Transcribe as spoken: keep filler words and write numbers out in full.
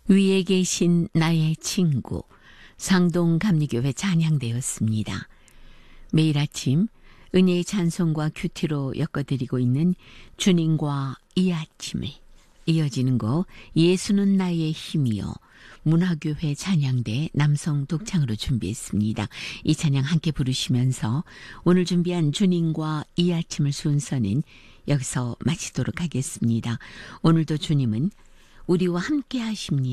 위에 계신 나의 친구, 상동감리교회 찬양되었습니다. 매일 아침 은혜의 찬송과 큐티로 엮어드리고 있는 주님과 이 아침을, 이어지는 곡 예수는 나의 힘이요, 문화교회 찬양대 남성 독창으로 준비했습니다. 이 찬양 함께 부르시면서 오늘 준비한 주님과 이 아침을 순서는 여기서 마치도록 하겠습니다. 오늘도 주님은 우리와 함께 하십니다.